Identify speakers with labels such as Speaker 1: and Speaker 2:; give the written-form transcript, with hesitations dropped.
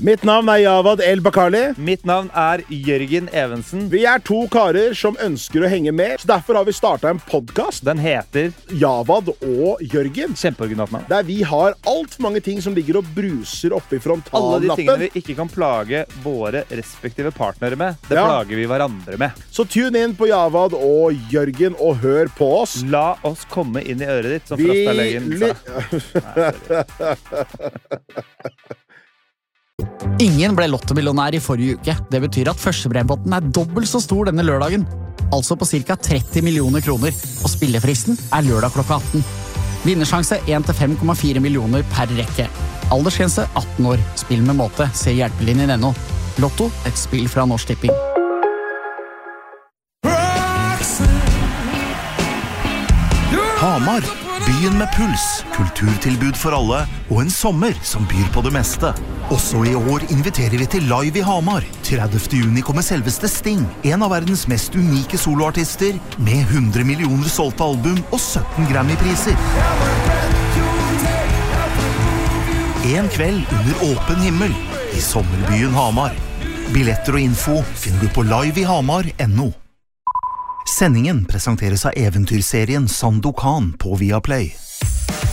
Speaker 1: Mitt navn Javad El-Bakali.
Speaker 2: Mitt navn Jørgen Evensen.
Speaker 1: Vi 2 karer som ønsker å henge med, så derfor har vi startet en podcast.
Speaker 2: Den heter
Speaker 1: Javad og Jørgen.
Speaker 2: Kjempeoriginalt navn.
Speaker 1: Der vi har alt for mange ting som ligger og bruser oppe I frontallappen.
Speaker 2: Alle de tingene vi ikke kan plage våre respektive partnere med, det plager vi hverandre med.
Speaker 1: Så tune inn på Javad og Jørgen og hør på oss.
Speaker 2: La oss komme inn I øret ditt, som Frostalegen sa.
Speaker 3: Ingen ble lottomillionær I forrige uke. Det betyr at førstebrevpotten dobbelt så stor denne lørdagen. Altså på cirka 30 millioner kroner. Og spillefristen lørdag klokka 18. Vinnersjanse 1-5,4 millioner per rekke. Aldersgrense 18 år. Spill med måte. Se hjelpelinjen.no. Lotto, et spill fra Norsk Tipping.
Speaker 4: Hamar, byen med puls, kulturtilbud for alle og en sommer som byr på det meste. Også I år inviterer vi til Live I Hamar. 30. juni kommer selveste Sting, en av verdens mest unike soloartister, med 100 millioner solgte album og 17 Grammy-priser. En kveld under åpen himmel I sommerbyen Hamar. Billetter og info finner du på liveihamar.no. Sendingen presenteres av eventyrserien Sandokan på Viaplay.